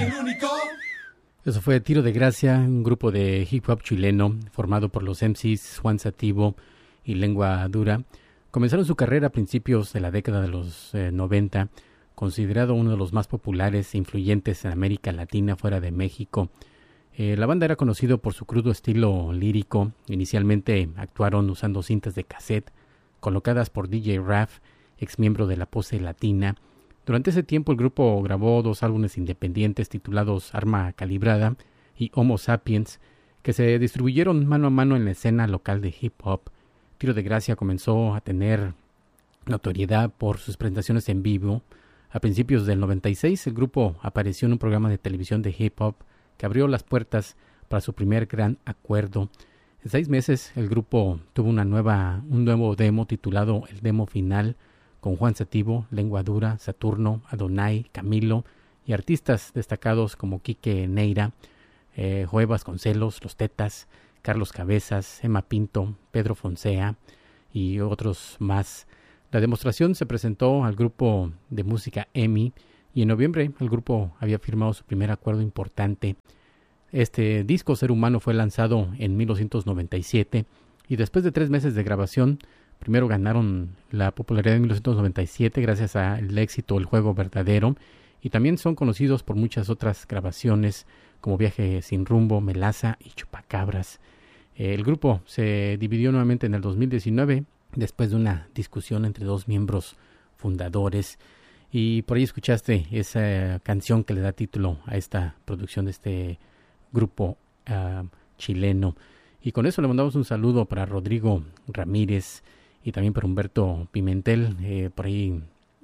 Eso fue Tiro de Gracia, un grupo de hip hop chileno formado por los MCs Juan Sativo y Lengua Dura. Comenzaron su carrera a principios de la década de los 90, considerado uno de los más populares e influyentes en América Latina fuera de México. La banda era conocido por su crudo estilo lírico. Inicialmente actuaron usando cintas de cassette colocadas por DJ Raf, ex miembro de la Pose Latina. Durante ese tiempo el grupo grabó 2 álbumes independientes titulados Arma Calibrada y Homo Sapiens, que se distribuyeron mano a mano en la escena local de hip hop. Tiro de Gracia comenzó a tener notoriedad por sus presentaciones en vivo. A principios del 96 el grupo apareció en un programa de televisión de hip hop que abrió las puertas para su primer gran acuerdo. En 6 meses el grupo tuvo un nuevo demo titulado El Demo Final, con Juan Sativo, Lengua Dura, Saturno, Adonai, Camilo y artistas destacados como Quique Neira, Joe Vasconcelos, Los Tetas, Carlos Cabezas, Emma Pinto, Pedro Fonsea y otros más. La demostración se presentó al grupo de música EMI y en noviembre el grupo había firmado su primer acuerdo importante. Este disco, Ser Humano, fue lanzado en 1997 y después de 3 meses de grabación, primero ganaron la popularidad en 1997 gracias al éxito El Juego Verdadero, y también son conocidos por muchas otras grabaciones como Viaje sin Rumbo, Melaza y Chupacabras. El grupo se dividió nuevamente en el 2019 después de una discusión entre 2 miembros fundadores, y por ahí escuchaste esa canción que le da título a esta producción de este grupo chileno. Y con eso le mandamos un saludo para Rodrigo Ramírez y también para Humberto Pimentel, por ahí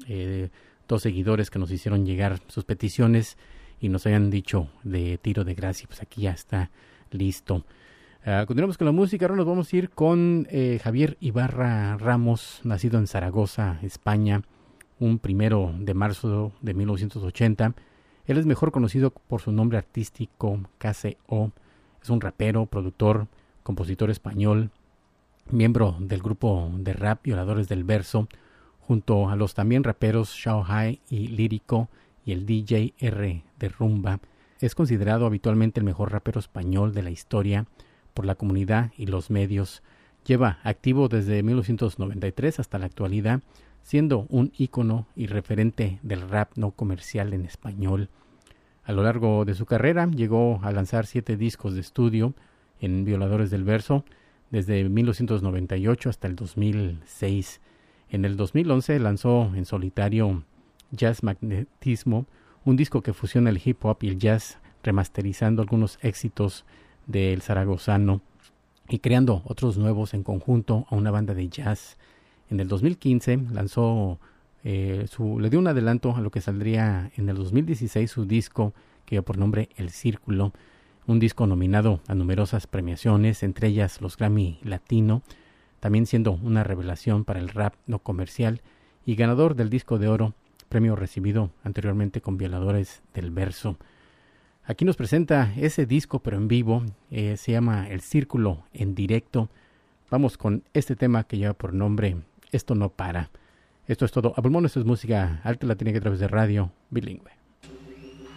2 seguidores que nos hicieron llegar sus peticiones y nos habían dicho de Tiro de Gracia. Pues aquí ya está listo. Continuamos con la música. Ahora nos vamos a ir con Javier Ibarra Ramos, nacido en Zaragoza, España, un 1 de marzo de 1980. Él es mejor conocido por su nombre artístico KCO. Es un rapero, productor, compositor español, miembro del grupo de rap Violadores del Verso, junto a los también raperos Shao Hai y Lírico y el DJ R de Rumba. Es considerado habitualmente el mejor rapero español de la historia por la comunidad y los medios. Lleva activo desde 1993 hasta la actualidad, siendo un ícono y referente del rap no comercial en español. A lo largo de su carrera llegó a lanzar 7 discos de estudio en Violadores del Verso, desde 1998 hasta el 2006. En el 2011 lanzó en solitario Jazz Magnetismo, un disco que fusiona el hip hop y el jazz, remasterizando algunos éxitos del zaragozano y creando otros nuevos en conjunto a una banda de jazz. En el 2015 lanzó, le dio un adelanto a lo que saldría en el 2016 su disco que lleva por nombre El Círculo, un disco nominado a numerosas premiaciones, entre ellas los Grammy Latino, también siendo una revelación para el rap no comercial y ganador del disco de oro, premio recibido anteriormente con Violadores del Verso. Aquí nos presenta ese disco pero en vivo, se llama El Círculo en directo. Vamos con este tema que lleva por nombre Esto no para. Esto es todo. A pulmón, esto es música alta latina que a través de radio bilingüe.